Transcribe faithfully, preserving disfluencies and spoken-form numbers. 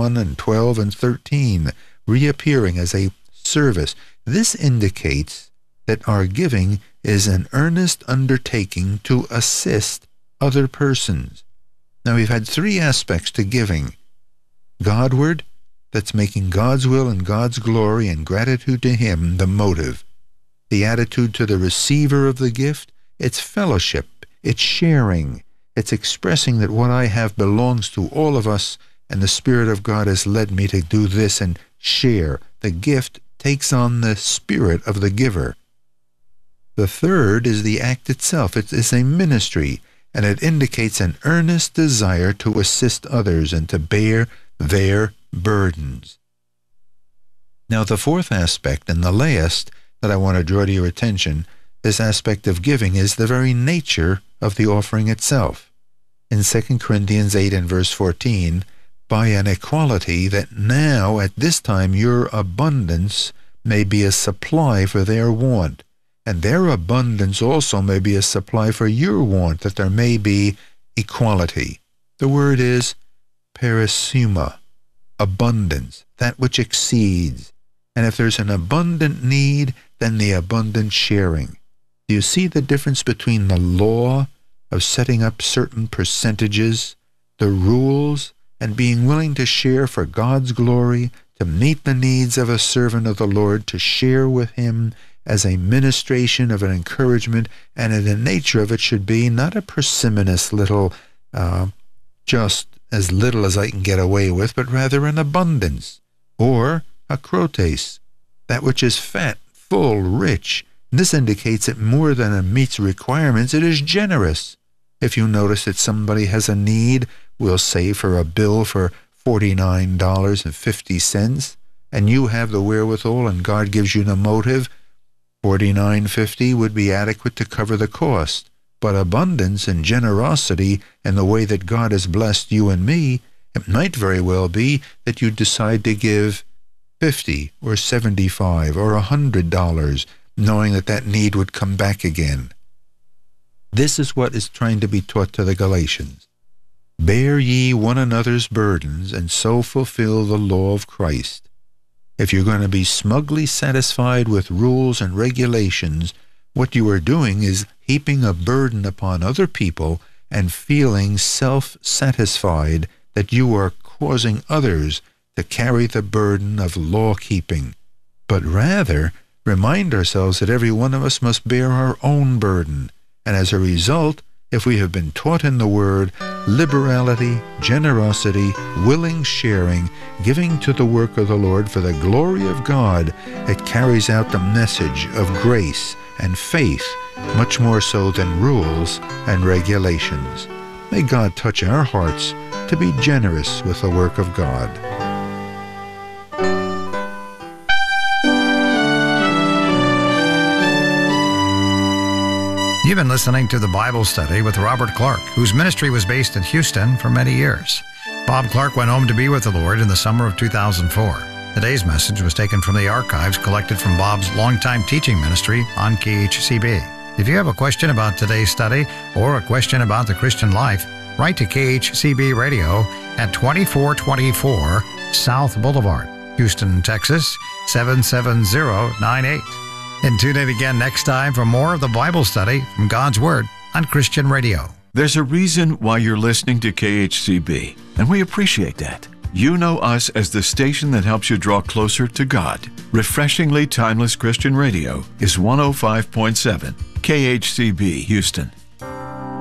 one and twelve and thirteen, reappearing as a service. This indicates that our giving is an earnest undertaking to assist other persons. Now, we've had three aspects to giving. Godward, that's making God's will and God's glory and gratitude to Him the motive. The attitude to the receiver of the gift, it's fellowship, it's sharing, it's expressing that what I have belongs to all of us, and the Spirit of God has led me to do this and share. The gift takes on the spirit of the giver. The third is the act itself. It is a ministry, and it indicates an earnest desire to assist others and to bear their burdens. Now, the fourth aspect, and the last that I want to draw to your attention, this aspect of giving, is the very nature of the offering itself. In Second Corinthians eight and verse fourteen, by an equality that now at this time your abundance may be a supply for their want, and their abundance also may be a supply for your want, that there may be equality. The word is perisuma, abundance, that which exceeds. And if there's an abundant need, then the abundant sharing. Do you see the difference between the law of setting up certain percentages, the rules, and being willing to share for God's glory, to meet the needs of a servant of the Lord, to share with Him as a ministration of an encouragement, and in the nature of it should be not a parsimonious little, uh, just as little as I can get away with, but rather an abundance, or akrotes, that which is fat, full, rich. And this indicates that more than it meets requirements, it is generous. If you notice that somebody has a need, we'll say for a bill for forty-nine dollars and fifty cents, and you have the wherewithal and God gives you the motive, forty-nine fifty would be adequate to cover the cost. But abundance and generosity and the way that God has blessed you and me, it might very well be that you decide to give fifty or seventy-five or a hundred dollars, knowing that that need would come back again. This is what is trying to be taught to the Galatians. Bear ye one another's burdens, and so fulfill the law of Christ. If you're going to be smugly satisfied with rules and regulations, what you are doing is heaping a burden upon other people and feeling self-satisfied that you are causing others to carry the burden of law-keeping. But rather, remind ourselves that every one of us must bear our own burden, and as a result, if we have been taught in the Word, liberality, generosity, willing sharing, giving to the work of the Lord for the glory of God, it carries out the message of grace and faith, much more so than rules and regulations. May God touch our hearts to be generous with the work of God. You've been listening to the Bible Study with Robert Clark, whose ministry was based in Houston for many years. Bob Clark went home to be with the Lord in the summer of two thousand four. Today's message was taken from the archives collected from Bob's longtime teaching ministry on K H C B. If you have a question about today's study or a question about the Christian life, write to K H C B Radio at twenty-four twenty-four South Boulevard, Houston, Texas, seven seven zero nine eight. And tune in again next time for more of the Bible Study from God's Word on Christian Radio. There's a reason why you're listening to K H C B, and we appreciate that. You know us as the station that helps you draw closer to God. Refreshingly timeless Christian radio is one oh five point seven K H C B Houston.